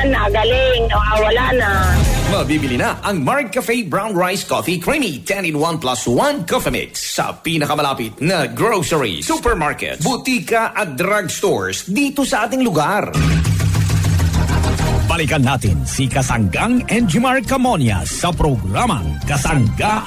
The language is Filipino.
nagaling, nawawala na. Mabibili na ang Mark Cafe Brown Rice Coffee Creamy 10-in-1 plus 1 coffee mix sa pinakamalapit na grocery, supermarket, butika at drugstores dito sa ating lugar. Balikan natin si Kasanggang Enjimar Camonia sa programang Kasangga